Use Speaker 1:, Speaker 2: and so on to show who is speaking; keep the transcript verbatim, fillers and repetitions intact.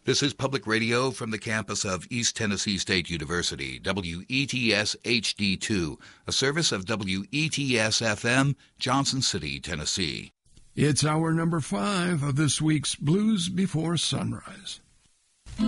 Speaker 1: This is Public Radio from the campus of East Tennessee State University, W E T S H D two, a service of W E T S F M, Johnson City, Tennessee.
Speaker 2: It's hour number five of this week's Blues Before Sunrise.